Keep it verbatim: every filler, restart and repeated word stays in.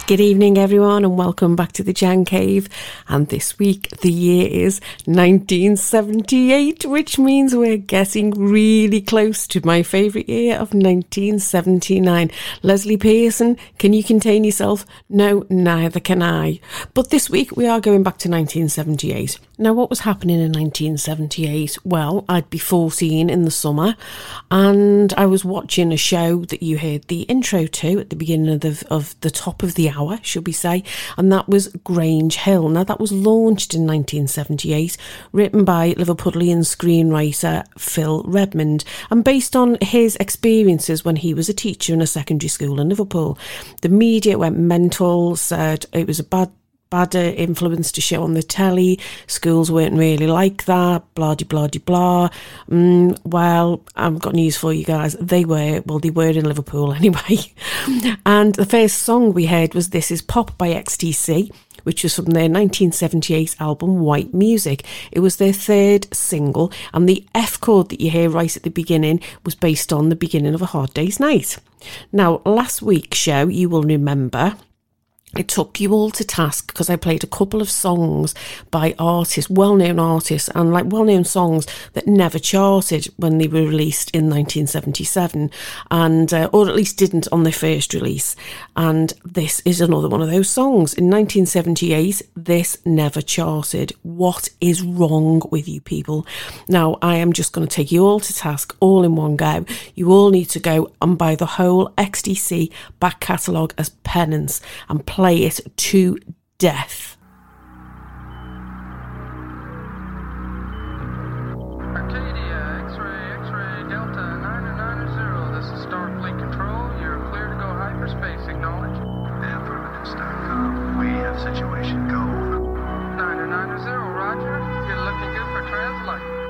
Good evening, everyone, and welcome back to the Jan Cave. And this week, the year is nineteen seventy-eight, which means we're getting really close to my favourite year of nineteen seventy-nine. Leslie Pearson, can you contain yourself? No, neither can I. But this week, we are going back to nineteen seventy-eight. Now, what was happening in nineteen seventy-eight? Well, I'd be fourteen in the summer, and I was watching a show that you heard the intro to at the beginning of the, of the top of the hour, should we say, and that was Grange Hill. Now, that was launched in nineteen seventy-eight, written by Liverpudlian screenwriter Phil Redmond, and based on his experiences when he was a teacher in a secondary school in Liverpool. The media went mental, said it was a bad bad influence to show on the telly, schools weren't really like that, blah de blah de blah. Mm, well, I've got news for you guys, they were, well they were in Liverpool anyway. And the first song we heard was This Is Pop by X T C, which was from their nineteen seventy-eight album White Music. It was their third single, and the F chord that you hear right at the beginning was based on the beginning of A Hard Day's Night. Now, last week's show, you will remember, I took you all to task because I played a couple of songs by artists, well-known artists, and like well-known songs that never charted when they were released in nineteen seventy-seven, and uh, or at least didn't on their first release. And this is another one of those songs. In nineteen seventy-eight, this never charted. What is wrong with you people? Now, I am just going to take you all to task all in one go. You all need to go and buy the whole X T C back catalogue as penance and play it to death. Arcadia, X-ray, X-ray, Delta nine nine zero. This is Starfleet Control. You're clear to go hyperspace. Acknowledge. Affirmative, Starcom. We have situation. Go. nine nine zero, roger. You're looking good for translate.